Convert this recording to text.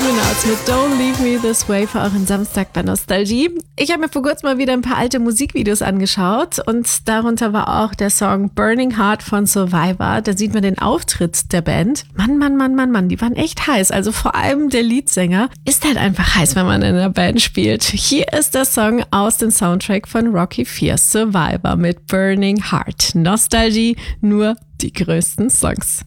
Luminous mit Don't Leave Me This Way für euren Samstag bei Nostalgie. Ich habe mir vor kurzem mal wieder ein paar alte Musikvideos angeschaut und darunter war auch der Song Burning Heart von Survivor. Da sieht man den Auftritt der Band. Mann, die waren echt heiß. Also vor allem der Leadsänger ist halt einfach heiß, wenn man in einer Band spielt. Hier ist der Song aus dem Soundtrack von Rocky IV, Survivor mit Burning Heart. Nostalgie, nur die größten Songs.